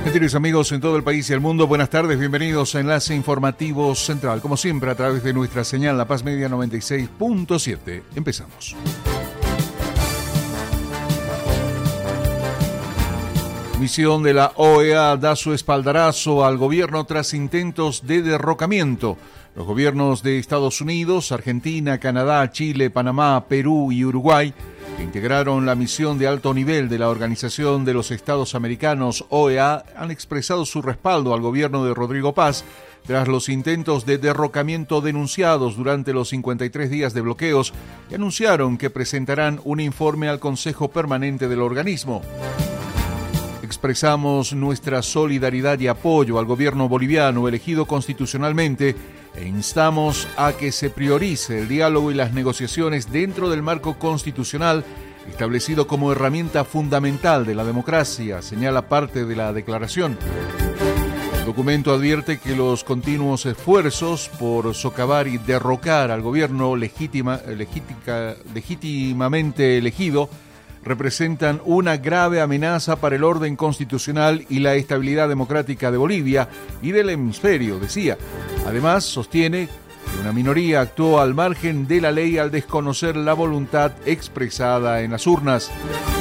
Queridos amigos en todo el país y el mundo, buenas tardes, bienvenidos a Enlace Informativo Central, como siempre a través de nuestra señal La Paz Media 96.7. Empezamos. Misión de la OEA da su espaldarazo al gobierno tras intentos de derrocamiento. Los gobiernos de Estados Unidos, Argentina, Canadá, Chile, Panamá, Perú y Uruguay, que integraron la misión de alto nivel de la Organización de los Estados Americanos, OEA, han expresado su respaldo al gobierno de Rodrigo Paz tras los intentos de derrocamiento denunciados durante los 53 días de bloqueos y anunciaron que presentarán un informe al Consejo Permanente del organismo. Expresamos nuestra solidaridad y apoyo al gobierno boliviano elegido constitucionalmente e instamos a que se priorice el diálogo y las negociaciones dentro del marco constitucional establecido como herramienta fundamental de la democracia, señala parte de la declaración. El documento advierte que los continuos esfuerzos por socavar y derrocar al gobierno legítimamente elegido representan una grave amenaza para el orden constitucional y la estabilidad democrática de Bolivia y del hemisferio, decía. Además, sostiene que una minoría actuó al margen de la ley al desconocer la voluntad expresada en las urnas.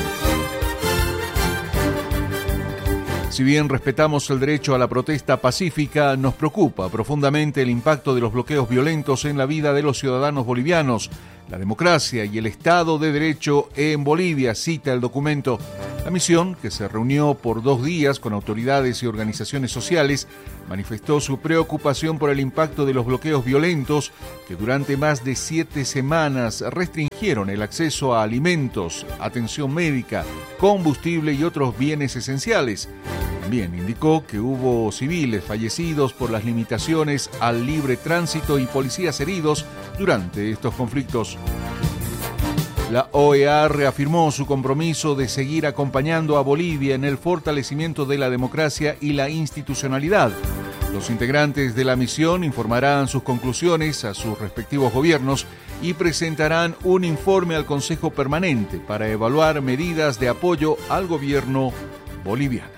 Si bien respetamos el derecho a la protesta pacífica, nos preocupa profundamente el impacto de los bloqueos violentos en la vida de los ciudadanos bolivianos, la democracia y el Estado de Derecho en Bolivia, cita el documento. La misión, que se reunió por 2 días con autoridades y organizaciones sociales, manifestó su preocupación por el impacto de los bloqueos violentos que durante más de 7 semanas restringieron el acceso a alimentos, atención médica, combustible y otros bienes esenciales. También indicó que hubo civiles fallecidos por las limitaciones al libre tránsito y policías heridos durante estos conflictos. La OEA reafirmó su compromiso de seguir acompañando a Bolivia en el fortalecimiento de la democracia y la institucionalidad. Los integrantes de la misión informarán sus conclusiones a sus respectivos gobiernos y presentarán un informe al Consejo Permanente para evaluar medidas de apoyo al gobierno boliviano.